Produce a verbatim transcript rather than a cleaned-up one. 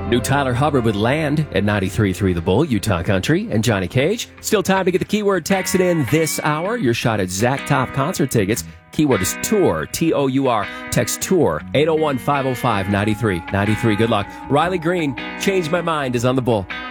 New Tyler Hubbard with Land at ninety-three point three The Bull, Utah Country, and Johnny Cage. Still time to get the keyword texted in this hour. Your shot at Zach Top concert tickets. Keyword is tour, T O U R. Text tour, eight oh one, five oh five, nine three nine three. Good luck. Riley Green, Change My Mind is on the Bull.